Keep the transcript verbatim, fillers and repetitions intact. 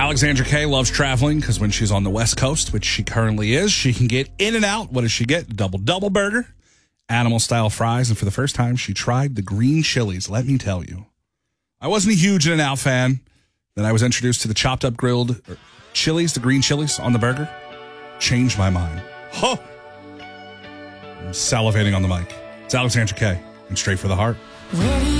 Alexandra Kay loves traveling because when she's on the West Coast, which she currently is, she can get in and out. What does she get? Double double burger, animal-style fries, and for the first time, she tried the green chilies. Let me tell you. I wasn't a huge In-N-Out fan. Then I was introduced to the chopped up grilled chilies, the green chilies on the burger. Changed my mind. Huh. I'm salivating on the mic. It's Alexandra Kay and Straight for the Heart.